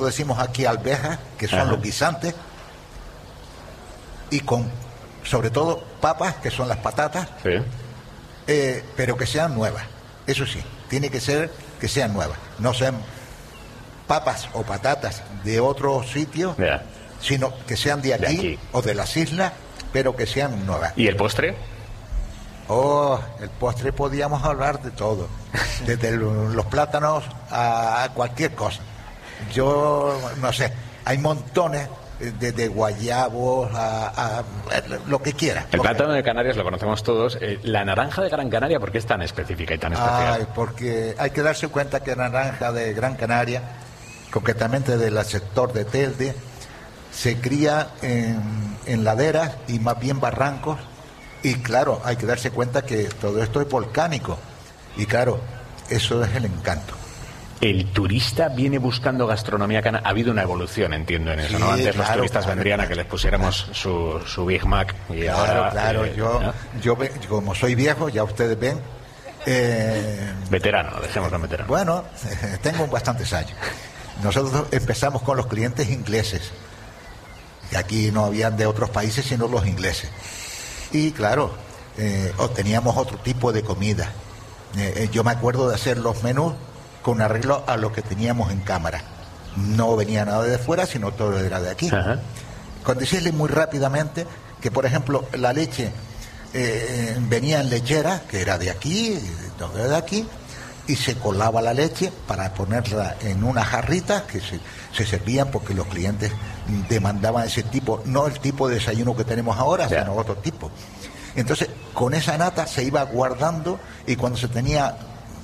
nosotros decimos aquí alvejas, que son los guisantes, y con, sobre todo, papas, que son las patatas, pero que sean nuevas. Eso sí, tiene que ser que sean nuevas. No sean papas o patatas de otro sitio, sino que sean de aquí o de las islas, pero que sean nuevas. ¿Y el postre? El postre podíamos hablar de todo, desde los plátanos a cualquier cosa. Yo no sé, hay montones de guayabos a lo que quiera. El plátano de Canarias lo conocemos todos. La naranja de Gran Canaria, ¿por qué es tan específica y tan especial? Porque hay que darse cuenta que la naranja de Gran Canaria, concretamente del sector de Telde, se cría en laderas y más bien barrancos, y claro, hay que darse cuenta que todo esto es volcánico, y claro, eso es el encanto. El turista viene buscando gastronomía canaria. Ha habido una evolución, entiendo, en eso, ¿no? Antes los turistas vendrían a que les pusiéramos su Big Mac. Y ahora, yo como soy viejo, ya ustedes ven. Veterano, dejémoslo veterano. Bueno, tengo bastantes años. Nosotros empezamos con los clientes ingleses. Y aquí no habían de otros países, sino los ingleses. Y claro, teníamos otro tipo de comida. Yo me acuerdo de hacer los menús con arreglo a lo que teníamos en cámara. No venía nada de fuera, sino todo era de aquí. Con decirle muy rápidamente que, por ejemplo, la leche venía en lechera, que era de aquí, todo era de aquí, y se colaba la leche para ponerla en una jarrita que se servían porque los clientes demandaban ese tipo, no el tipo de desayuno que tenemos ahora, sino otro tipo. Entonces, con esa nata se iba guardando, y cuando se tenía,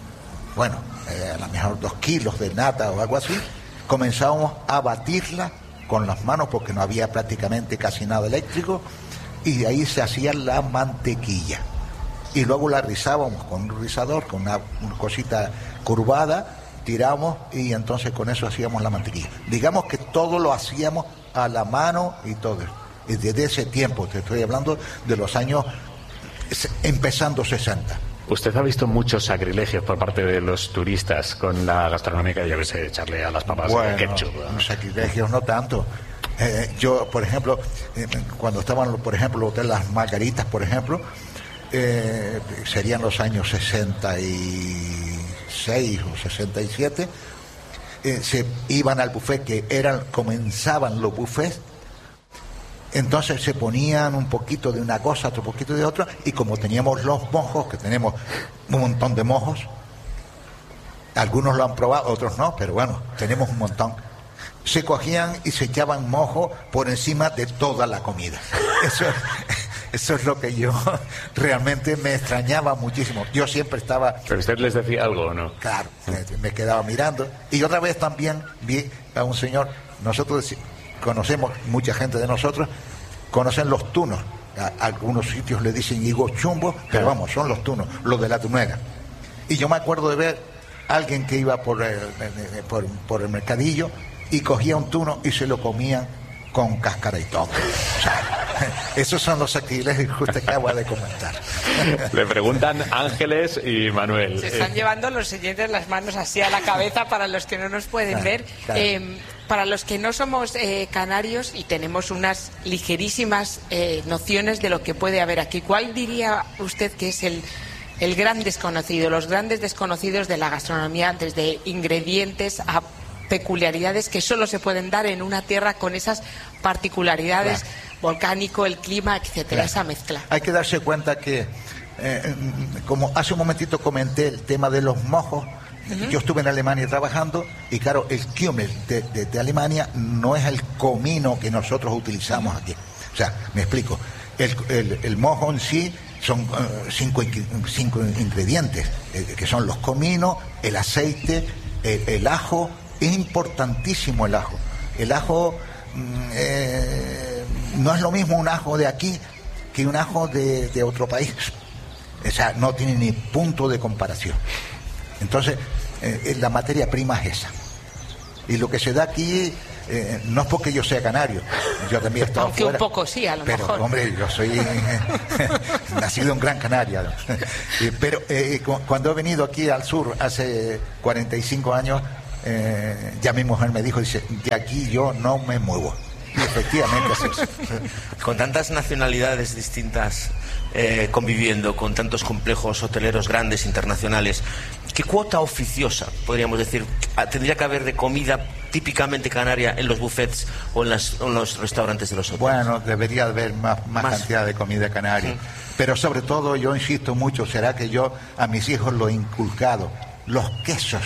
a lo mejor 2 kilos de nata o algo así, comenzábamos a batirla con las manos porque no había prácticamente casi nada eléctrico, y de ahí se hacía la mantequilla. Y luego la rizábamos con un rizador, con una cosita curvada, tiramos, y entonces con eso hacíamos la mantequilla. Digamos que todo lo hacíamos a la mano y todo. Y desde ese tiempo, te estoy hablando de los años empezando 60. Usted ha visto muchos sacrilegios por parte de los turistas con la gastronomía, que yo que sé, echarle a las papas ketchup. Sacrilegios no tanto. Yo, por ejemplo, cuando estaban, por ejemplo, Hotel Las Margaritas, por ejemplo, serían los años 66 o 67, se iban al buffet, comenzaban los buffets. Entonces se ponían un poquito de una cosa, otro poquito de otra, y como teníamos los mojos, que tenemos un montón de mojos, algunos lo han probado, otros no, pero bueno, tenemos un montón, se cogían y se echaban mojo por encima de toda la comida. Eso es lo que yo realmente me extrañaba muchísimo. Yo siempre estaba... ¿Pero usted les decía algo o no? Claro, me quedaba mirando. Y otra vez también vi a un señor, nosotros conocemos, mucha gente de nosotros conocen los tunos. A algunos sitios le dicen higos chumbos, pero vamos, son los tunos, los de la tunera. Y yo me acuerdo de ver a alguien que iba por el mercadillo y cogía un tuno y se lo comían con cáscara y todo. O sea, esos son los sacrilegios que usted acaba de comentar. Le preguntan Ángeles y Manuel. Se están llevando los siguientes las manos así a la cabeza para los que no nos pueden ver. Claro. Para los que no somos canarios y tenemos unas ligerísimas nociones de lo que puede haber aquí, ¿cuál diría usted que es el gran desconocido, los grandes desconocidos de la gastronomía, desde ingredientes a peculiaridades que solo se pueden dar en una tierra con esas particularidades, volcánico, el clima, etcétera, esa mezcla? Hay que darse cuenta que, como hace un momentito comenté el tema de los mojos, yo estuve en Alemania trabajando, y claro, el Kümmel de Alemania no es el comino que nosotros utilizamos aquí. O sea, me explico, el mojo en sí son 5 ingredientes, que son los cominos, el aceite, el ajo. Es importantísimo el ajo. El ajo no es lo mismo un ajo de aquí que un ajo de otro país. O sea, no tiene ni punto de comparación. Entonces, la materia prima es esa. Y lo que se da aquí, no es porque yo sea canario, yo también he estado aunque fuera, un poco sí, a lo pero, mejor. Hombre, yo soy nacido en Gran Canaria, ¿no? Pero cuando he venido aquí al sur hace 45 años, ya mi mujer me dijo, dice, de aquí yo no me muevo. Y efectivamente es eso. Con tantas nacionalidades distintas conviviendo, con tantos complejos hoteleros grandes, internacionales, ¿qué cuota oficiosa, podríamos decir, tendría que haber de comida típicamente canaria en los buffets o en los restaurantes de los hoteles? Bueno, debería haber más cantidad de comida canaria. Pero sobre todo, yo insisto mucho, será que yo a mis hijos lo he inculcado. Los quesos,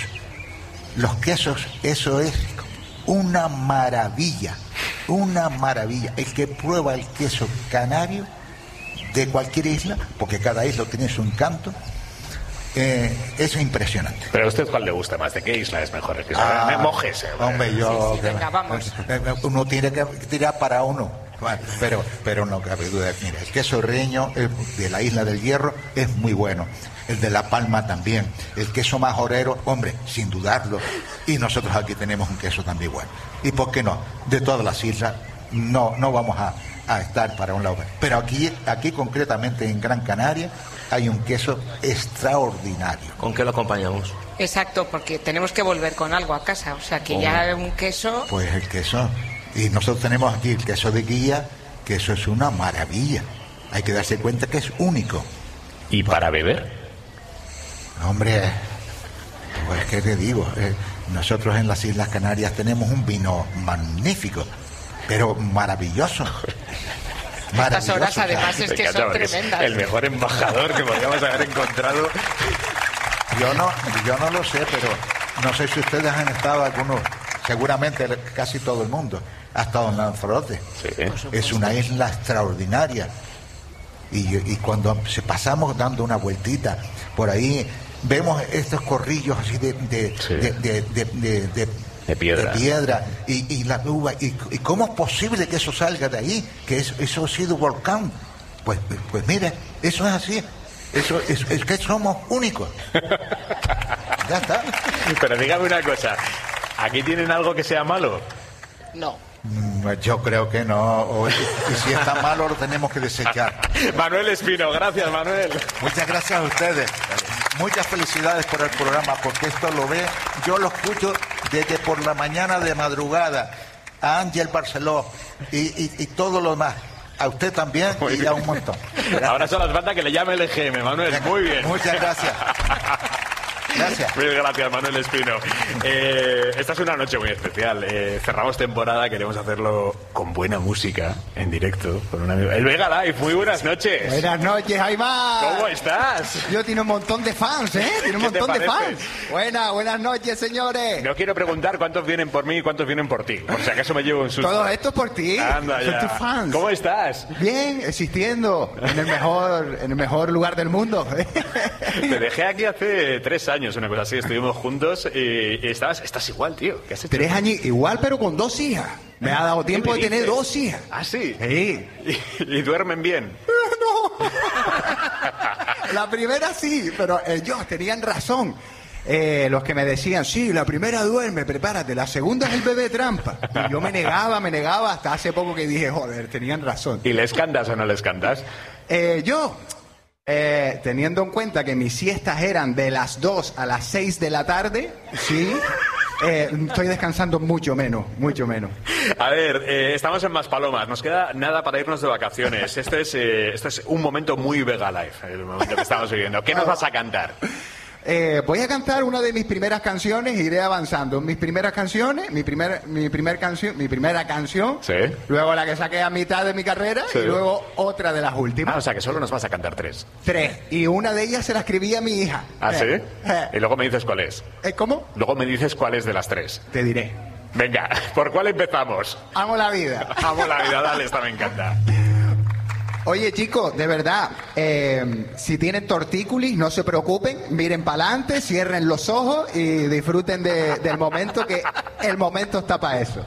eso es una maravilla. Una maravilla. El que prueba el queso canario de cualquier isla, porque cada isla tiene su encanto, es impresionante. ¿Pero a usted cuál le gusta más? ¿De qué isla es mejor el queso? Mójese. Hombre, yo... Sí, venga, vamos. Uno tiene que tirar para uno. Bueno, pero no cabe duda. Mira, el queso reño de la Isla del Hierro es muy bueno. El de La Palma también. El queso majorero, hombre, sin dudarlo. Y nosotros aquí tenemos un queso también bueno. ¿Y por qué no? De todas las islas no vamos a estar para un lado. Pero aquí concretamente en Gran Canaria hay un queso extraordinario. ¿Con qué lo acompañamos? Exacto, porque tenemos que volver con algo a casa. O sea, que ya un queso... Pues el queso... Y nosotros tenemos aquí el queso de guía, que eso es una maravilla. Hay que darse cuenta que es único. ¿Y para beber? Hombre, pues qué te digo, nosotros en las Islas Canarias tenemos un vino magnífico, pero maravilloso. Estas horas además es que son tremendas. El mejor embajador que podríamos haber encontrado. Yo no lo sé, pero no sé si ustedes han estado algunos, seguramente casi todo el mundo ha estado en Lanzarote. Sí. Es una isla extraordinaria. Y cuando pasamos dando una vueltita por ahí, vemos estos corrillos así de piedra y la uva. ¿Y cómo es posible que eso salga de ahí? Que eso ha sido volcán. Pues mira, eso es así. Eso es que somos únicos. Ya está. Pero dígame una cosa, ¿aquí tienen algo que sea malo? No. Yo creo que no. Y si está malo lo tenemos que desechar. Manuel Espino, gracias Manuel. Muchas gracias a ustedes. Muchas felicidades por el programa, porque esto yo lo escucho desde por la mañana de madrugada, a Ángel Barceló y todo lo demás. A usted también y a un montón. Gracias. Ahora son las bandas que le llame el EGM, Manuel. Muy bien. Muchas gracias. Gracias. Muy gracias, Manuel Espino. Esta es una noche muy especial. Cerramos temporada, queremos hacerlo con buena música, en directo, con un amigo. El Vega Live, muy buenas noches. Buenas noches, Aymar. ¿Cómo estás? Yo tiene un montón de fans, ¿eh? Tiene un montón de fans. Buenas noches, señores. No quiero preguntar cuántos vienen por mí y cuántos vienen por ti, por si acaso me llevo un susto. Todo esto por ti. Anda ya. Son tus fans. ¿Cómo estás? Bien, existiendo en el mejor lugar del mundo. Te dejé aquí hace 3 años, una cosa así, estuvimos juntos y estás igual, tío. ¿Qué has hecho? 3 años, igual, pero con 2 hijas. Me ha dado tiempo de tener 2 hijas. ¿Ah, sí? Sí. ¿Y duermen bien? No. La primera sí, pero ellos tenían razón. Los que me decían, sí, la primera duerme, prepárate, la segunda es el bebé trampa. Y yo me negaba hasta hace poco que dije, joder, tenían razón. ¿Y les cantas o no les cantas? Teniendo en cuenta que mis siestas eran de las 2 a las 6 de la tarde, sí, estoy descansando mucho menos. A ver, estamos en Maspalomas, nos queda nada para irnos de vacaciones. Esto es un momento muy Vega Life, el momento que estamos viviendo. ¿Qué nos vas a cantar? Voy a cantar una de mis primeras canciones, iré avanzando. Mis primeras canciones, mi primera canción, ¿sí? Luego la que saqué a mitad de mi carrera, ¿sí? Y luego otra de las últimas. O sea que solo nos vas a cantar 3. 3, y una de ellas se la escribí a mi hija. ¿Ah, sí? Y luego me dices cuál es. ¿Cómo? Luego me dices cuál es de las 3. Te diré. Venga, ¿por cuál empezamos? Amo la vida. Amo la vida, dale, esta me encanta. Oye, chicos, de verdad, si tienen tortícolis, no se preocupen, miren para adelante, cierren los ojos y disfruten del momento, que el momento está para eso.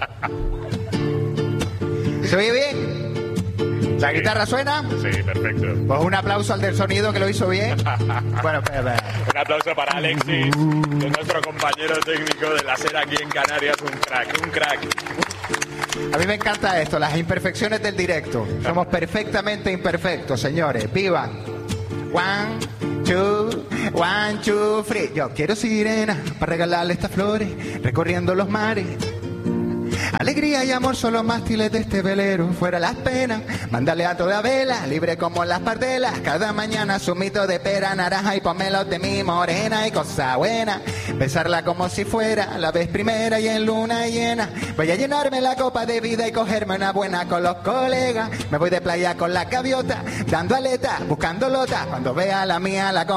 ¿Se oye bien? ¿La guitarra suena? Sí, perfecto. Pues un aplauso al del sonido, que lo hizo bien. Bueno, espera. Un aplauso para Alexis, que es nuestro compañero técnico de la SER aquí en Canarias, un crack. A mí me encanta esto, las imperfecciones del directo. Somos perfectamente imperfectos, señores. ¡Vivan! 1, one, two, three. Yo quiero sirena para regalarle estas flores, recorriendo los mares. Alegría y amor son los mástiles de este velero. Fuera las penas, mándale a toda vela, libre como las pardelas. Cada mañana zumito de pera, naranja y pomelo de mi morena. Y cosa buena, besarla como si fuera la vez primera y en luna llena. Voy a llenarme la copa de vida y cogerme una buena con los colegas. Me voy de playa con la gaviota, dando aleta, buscando lota. Cuando vea la mía la